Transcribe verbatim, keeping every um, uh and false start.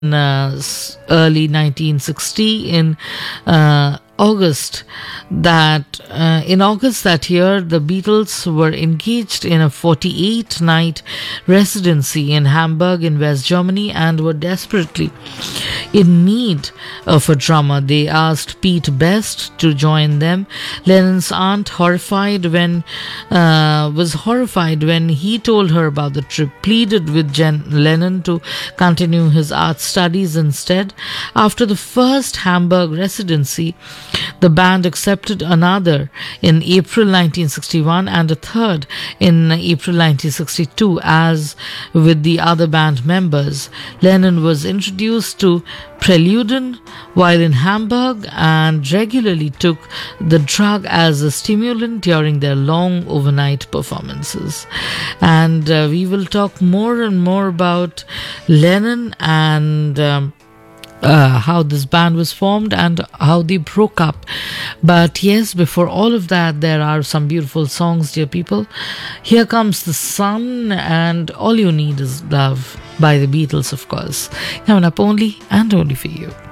uh, s- early nineteen sixty in uh, August that uh, in August that year the Beatles were engaged in a forty-eight night residency in Hamburg in West Germany and were desperately in need of a drummer. They asked Pete Best to join them. Lennon's aunt horrified when uh, was horrified when he told her about the trip, pleaded with Jen Lennon to continue his art studies instead. After the first Hamburg residency, the band accepted another in April nineteen sixty-one and a third in April nineteen sixty-two. As with the other band members, Lennon was introduced to Preludin while in Hamburg and regularly took the drug as a stimulant during their long overnight performances. And uh, we will talk more and more about Lennon and um, Uh, how this band was formed and how they broke up. But yes, before all of that, there are some beautiful songs, dear people. Here comes the sun, and All You Need Is Love by the Beatles, of course. Coming up only and only for you.